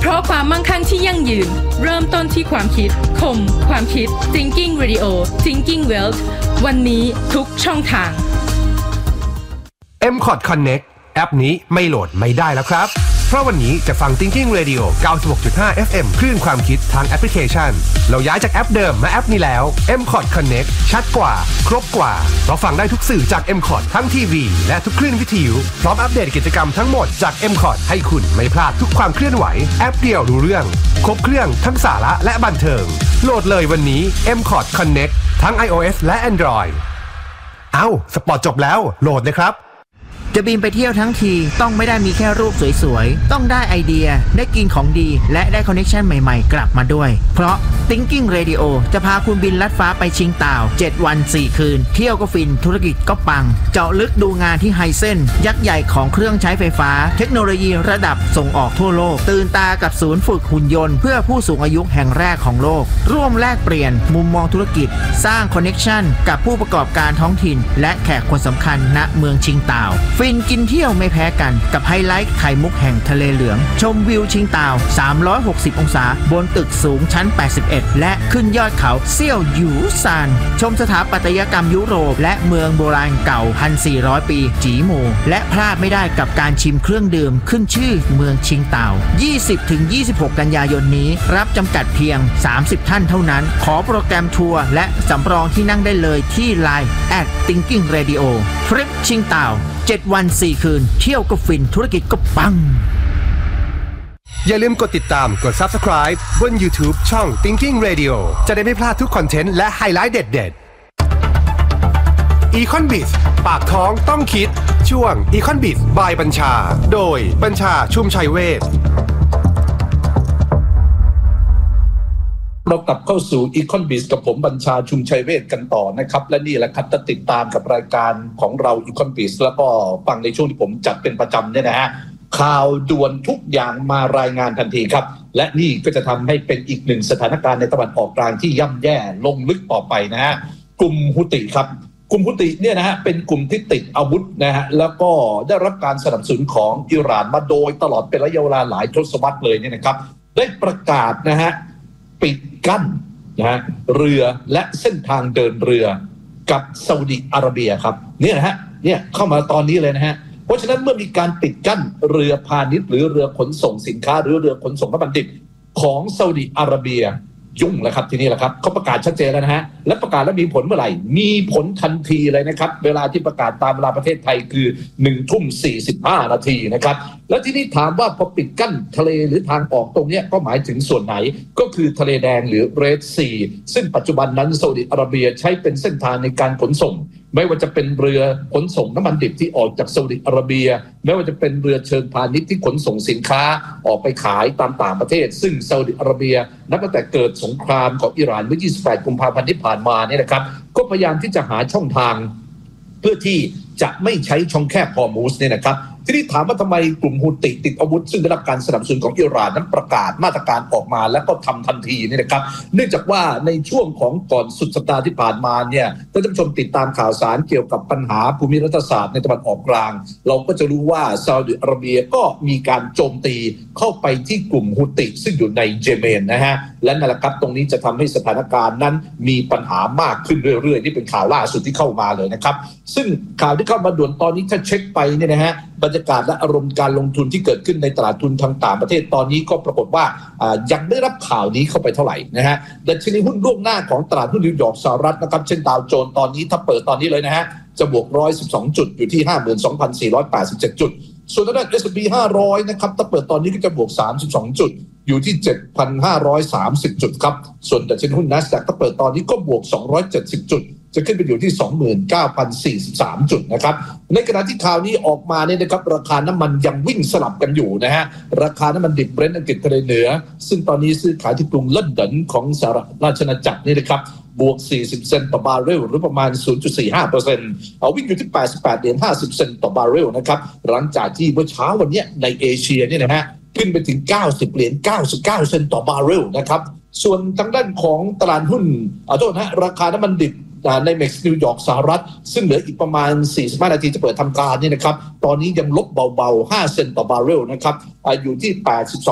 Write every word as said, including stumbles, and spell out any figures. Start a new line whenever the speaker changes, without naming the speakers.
ราะความมั่งคั่งที่ยั่งยืนเริ่มต้นที่ความคิดคมความคิด Thinking Radio Thinking Wealth วันนี้ทุกช่องทาง
เอ็ม คอท Connect แอปนี้ไม่โหลดไม่ได้แล้วครับเพราะวันนี้จะฟัง Thinking Radio เก้าสิบหกจุดห้า เอฟ เอ็ม คลื่นความคิดทางแอปพลิเคชันเราย้ายจากแอปเดิมมาแอปนี้แล้ว เอ็ม คอท Connect ชัดกว่าครบกว่าเพราะฟังได้ทุกสื่อจาก เอ็ม คอท ทั้งทีวีและทุกคลื่นวิทยุพร้อมอัปเดตกิจกรรมทั้งหมดจาก เอ็ม คอท ให้คุณไม่พลาดทุกความเคลื่อนไหวแอปเดียวรู้เรื่องครบเครื่องทั้งสาระและบันเทิงโหลดเลยวันนี้ เอ็ม คอท Connect ทั้ง iOS และ Android เอ้าสปอร์ตจบแล้วโหลดเลยครับ
จะบินไปเที่ยวทั้งทีต้องไม่ได้มีแค่รูปสวยๆต้องได้ไอเดียได้กินของดีและได้คอนเนคชั่นใหม่ๆกลับมาด้วยเพราะ Thinking Radio จะพาคุณบินลัดฟ้าไปชิงต่าวเจ็ดวันสี่คืนเที่ยวก็ฟินธุรกิจก็ปังเจาะลึกดูงานที่ไฮเซนยักษ์ใหญ่ของเครื่องใช้ไฟฟ้าเทคโนโลยีระดับส่งออกทั่วโลกตื่นตากับศูนย์ฝึกหุ่นยนต์เพื่อผู้สูงอายุแห่งแรกของโลกร่วมแลกเปลี่ยนมุมมองธุรกิจสร้างคอนเนคชั่นกับผู้ประกอบการท้องถิ่นและแขกคนสำคัญณเมืองชิงต่าวฟินกินเที่ยวไม่แพ้กันกับไฮไลท์ไข่มุกแห่งทะเลเหลืองชมวิวชิงต่าวสามร้อยหกสิบองศาบนตึกสูงชั้นแปดสิบเอ็ดและขึ้นยอดเขาเซี่ยวหยูซานชมสถาปัตยกรรมยุโรปและเมืองโบราณเก่า หนึ่งพันสี่ร้อย ปีจีหมู่และพลาดไม่ได้กับการชิมเครื่องดื่มขึ้นชื่อเมืองชิงต่าว ยี่สิบถึงยี่สิบหก กันยายนนี้รับจำกัดเพียงสามสิบท่านเท่านั้นขอโปรแกรมทัวร์และสำรองที่นั่งได้เลยที่ ไลน์ แอท Thinking Radio ทริปชิงต่าวเจ็ดวันสี่คืนเที่ยวก็ฟินธุรกิจก็ปัง
อย่าลืมกดติดตามกด Subscribe บน YouTube ช่อง Thinking Radio จะได้ไม่พลาดทุกคอนเทนต์และไฮไลท์เด็ดๆ Econ Biz ปากท้องต้องคิดช่วง Econ Biz by บัญชาโดยบัญชาชุมชัยเวช
เรากลับเข้าสู่ Econ Biz กับผมบัญชาชุมชัยเวชกันต่อนะครับและนี่แหละครับจะติดตามกับรายการของเรา Econ Biz แล้วก็ฟังในช่วงที่ผมจัดเป็นประจำเนี่ยนะฮะข่าวด่วนทุกอย่างมารายงานทันทีครับและนี่ก็จะทำให้เป็นอีกหนึ่งสถานการณ์ในตะวันออกกลางที่ย่ำแย่ลงลึกต่อไปนะฮะกลุ่มฮุติครับกลุ่มฮุติเนี่ยนะฮะเป็นกลุ่มที่ติดอาวุธนะฮะแล้วก็ได้รับการสนับสนุนของอิหร่านมาโดยตลอดเป็นระยะเวลาหลายทศวรรษเลยเนี่ยนะครับได้ประกาศนะฮะปิดกั้นนะฮะเรือและเส้นทางเดินเรือกับซาอุดิอาระเบียครับเนี่ยนะฮะเนี่ยเข้ามาตอนนี้เลยนะฮะเพราะฉะนั้นเมื่อมีการปิดกั้นเรือพาณิชย์หรือเรือขนส่งสินค้าหรือเรือขนส่งน้ำมันดิบของซาอุดิอาระเบียยุ่งแล้วครับทีนี้แหละครับเขาประกาศชัดเจนแล้วนะฮะและประกาศแล้วมีผลเมื่อไหร่มีผลทันทีเลยนะครับเวลาที่ประกาศตามเวลาประเทศไทยคือหนึ่งทุ่มสี่สิบห้านาทีนะครับแล้วที่นี่ถามว่าพอปิดกั้นทะเลหรือทางออกตรงนี้ก็หมายถึงส่วนไหนก็คือทะเลแดงหรือเรดซีซึ่งปัจจุบันนั้นซาอุดิอาระเบียใช้เป็นเส้นทางในการขนส่งไม่ว่าจะเป็นเรือขนส่งน้ำมันดิบที่ออกจากซาอุดิอาระเบียไม่ว่าจะเป็นเรือเชิงพาณิชย์ที่ขนส่งสินค้าออกไปขายตามต่างประเทศซึ่งซาอุดิอาระเบียนับตั้งแต่เกิดสงครามของอิหร่านเมื่อยี่สิบแปดกุมภาพันธ์ที่ผ่านมาเนี่ยนะครับก็พยายามที่จะหาช่องทางเพื่อที่จะไม่ใช้ช่องแคบฮอร์มุซเนี่ยนะครับทีนี้ถามว่าทำไมกลุ่มฮุติติดอาวุธซึ่งได้รับการสนับสนุนของอิหร่านนั้นประกาศมาตรการออกมาแล้วก็ทำทันทีนี่นะครับเนื่องจากว่าในช่วงของก่อนสุดสัปดาห์ที่ผ่านมาเนี่ยท่านผู้ชมติดตามข่าวสารเกี่ยวกับปัญหาภูมิรัฐศาสตร์ในตะวันออกกลางเราก็จะรู้ว่าซาอุดิอาระเบียก็มีการโจมตีเข้าไปที่กลุ่มฮุติซึ่งอยู่ในเยเมนนะฮะและนั่นแหละครับตรงนี้จะทำให้สถานการณ์นั้นมีปัญหามากขึ้นเรื่อยๆนี่เป็นข่าวล่าสุดที่เข้ามาเลยนะครับซึ่งข่าวที่เข้ามาด่วนตอนนี้ถ้าเช็คไปเนี่ยนะฮะบรรยากาศและอารมณ์การลงทุนที่เกิดขึ้นในตลาดทุนทางต่างประเทศตอนนี้ก็ปรากฏว่ายังได้รับข่าวนี้เข้าไปเท่าไหร่นะฮะดัชนีหุ้นล่วงหน้าของตลาดหุ้นนิวยอร์กสหรัฐนะครับเช่นดาวโจนส์ตอนนี้ถ้าเปิดตอนนี้เลยนะฮะจะบวกหนึ่งร้อยสิบสองจุดอยู่ที่ ห้าหมื่นสองพันสี่ร้อยแปดสิบเจ็ด จุดส่วนทางด้าน เอส แอนด์ พี ห้าร้อยนะครับถ้าเปิดตอนนี้ก็จะบวกสามสิบสองจุดอยู่ที่ เจ็ดพันห้าร้อยสามสิบ จุดครับส่วนดัชนีหุ้น NASDAQ ถ้าเปิดตอนนี้ก็บวกสองร้อยเจ็ดสิบจุดจะขึ้นไปอยู่ที่ สองหมื่นเก้าพันสี่สิบสาม จุดนะครับในขณะที่ข่าวนี้ออกมาเนี่ยนะครับราคาน้ำมันยังวิ่งสลับกันอยู่นะฮะราคาน้ำมันดิบเบรนท์อังกฤษทะเลเหนือซึ่งตอนนี้ซื้อขายที่กรุงลอนดอนของสหราชอาณาจักรนี่นะครับบวกสี่สิบเซนต์ต่อบาร์เรลหรือประมาณ ศูนย์จุดสี่ห้าเปอร์เซ็นต์ เอาวิ่งอยู่ที่แปดสิบแปดเหรียญห้าสิบเซนต์ต่อบาร์เรลนะครับหลังจากที่เมื่อเช้าวันนี้ในเอเชียเนี่ยนะฮะขึ้นไปถึงเก้าสิบเหรียญเก้าสิบเก้าเซนต์ต่อบาร์เรลนะครับส่วนทางด้านของตลาดหุ้นขอโทษนะราคาน้ำมันดิบในเม็กซ์นิวยอร์กสหรัฐซึ่งเหลืออีกประมาณสี่สิบห้านาทีจะเปิดทำการนี่นะครับตอนนี้ยังลบเบาๆห้าเซนต์ต่อบาร์เรลนะครับอยู่ที่แปดสิบสอง